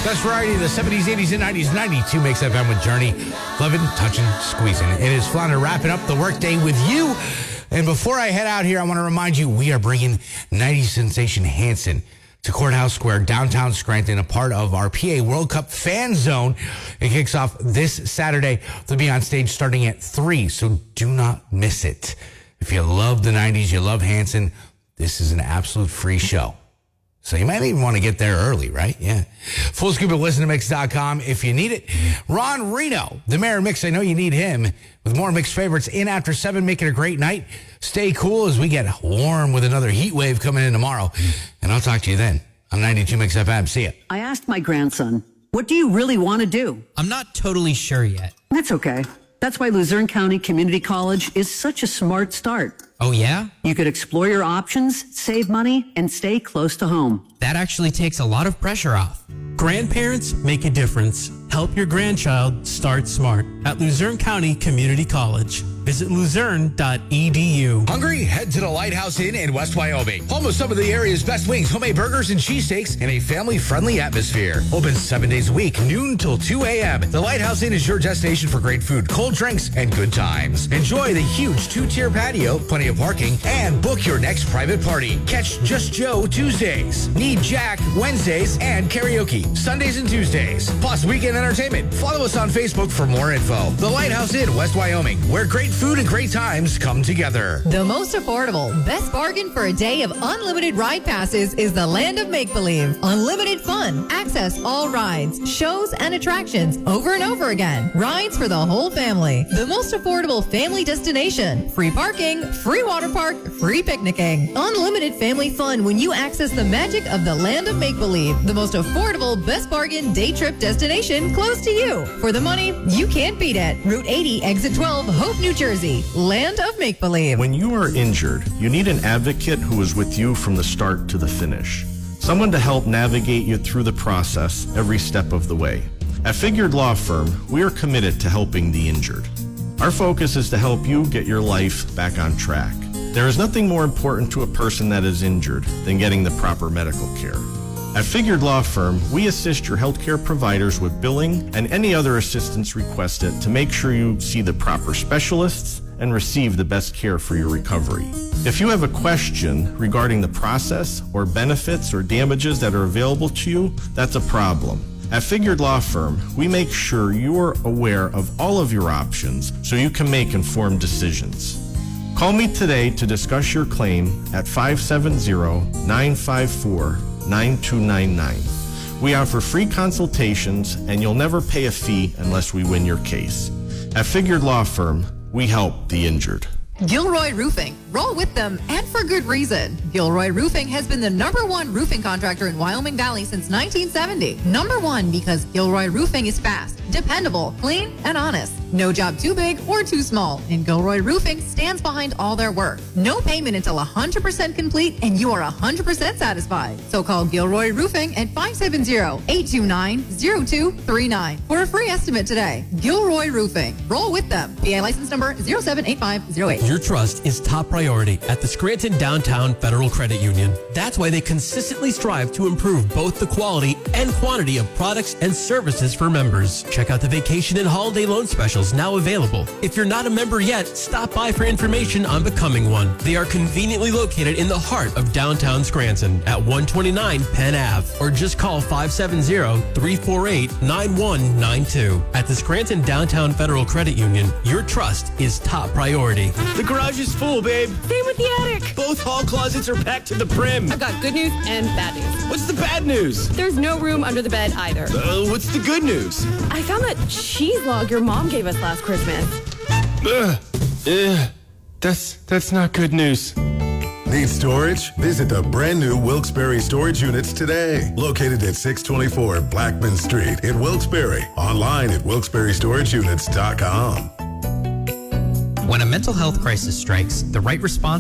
Best variety of the 70s, 80s, and 90s. 92 Mix FM with Journey. Loving, touching, squeezing. It is fun to wrapping up the workday with you. And before I head out here, I want to remind you, we are bringing 90s sensation Hanson to Courthouse Square, downtown Scranton, a part of our PA World Cup fan zone. It kicks off this Saturday. They'll be on stage starting at 3, so do not miss it. If you love the 90s, you love Hanson, this is an absolute free show. So you might even want to get there early, right? Yeah. Full scoop at listentomix.com if you need it. Ron Reno, the mayor of Mix, I know you need him. With more Mix favorites in after 7, make it a great night. Stay cool as we get warm with another heat wave coming in tomorrow. And I'll talk to you then. I'm 92 Mix FM. See ya. I asked my grandson, what do you really want to do? I'm not totally sure yet. That's okay. That's why Luzerne County Community College is such a smart start. Oh, yeah? You could explore your options, save money, and stay close to home. That actually takes a lot of pressure off. Grandparents make a difference. Help your grandchild start smart at Luzerne County Community College. Visit luzerne.edu. Hungry? Head to the Lighthouse Inn in West Wyoming. Home of some of the area's best wings, homemade burgers, and cheesesteaks in a family-friendly atmosphere. Open 7 days a week, noon till 2 a.m. The Lighthouse Inn is your destination for great food, cold drinks, and good times. Enjoy the huge 2-tier patio, plenty of parking, and book your next private party. Catch Just Joe Tuesdays, Need Jack Wednesdays, and karaoke Sundays and Tuesdays. Plus weekend entertainment. Follow us on Facebook for more info. The Lighthouse Inn, West Wyoming, where great food and great times come together. The most affordable, best bargain for a day of unlimited ride passes is the Land of Make-Believe. Unlimited fun. Access all rides, shows, and attractions over and over again. Rides for the whole family. The most affordable family destination. Free parking, free water park, free picnicking. Unlimited family fun when you access the magic of the Land of Make-Believe. The most affordable, best bargain day trip destination close to you. For the money, you can't beat it. Route 80, Exit 12, Hope, New Jersey. Land of Make-Believe. When you are injured, you need an advocate who is with you from the start to the finish. Someone to help navigate you through the process every step of the way. At Figured Law Firm, we are committed to helping the injured. Our focus is to help you get your life back on track. There is nothing more important to a person that is injured than getting the proper medical care. At Figured Law Firm, we assist your healthcare providers with billing and any other assistance requested to make sure you see the proper specialists and receive the best care for your recovery. If you have a question regarding the process or benefits or damages that are available to you, that's a problem. At Figured Law Firm, we make sure you are aware of all of your options so you can make informed decisions. Call me today to discuss your claim at 570-954-9299. We offer free consultations and you'll never pay a fee unless we win your case. At Figured Law Firm, we help the injured. Gilroy Roofing. Roll with them, and for good reason. Gilroy Roofing has been the #1 roofing contractor in Wyoming Valley since 1970. #1 because Gilroy Roofing is fast, dependable, clean, and honest. No job too big or too small, and Gilroy Roofing stands behind all their work. No payment until 100% complete, and you are 100% satisfied. So call Gilroy Roofing at 570-829-0239 for a free estimate today. Gilroy Roofing. Roll with them. PA license number 078508. Your trust is top priority at the Scranton Downtown Federal Credit Union. That's why they consistently strive to improve both the quality and quantity of products and services for members. Check out the vacation and holiday loan specials now available. If you're not a member yet, stop by for information on becoming one. They are conveniently located in the heart of downtown Scranton at 129 Penn Ave, or just call 570-348-9192. At the Scranton Downtown Federal Credit Union, your trust is top priority. The garage is full, babe. Same with the attic. Both hall closets are packed to the brim. I've got good news and bad news. What's the bad news? There's no room under the bed either. What's the good news? I found that cheese log your mom gave us last Christmas. That's not good news. Need storage? Visit the brand new Wilkes-Barre Storage Units today. Located at 624 Blackman Street in Wilkes-Barre. Online at wilkesbarrestorageunits.com. When a mental health crisis strikes, the right response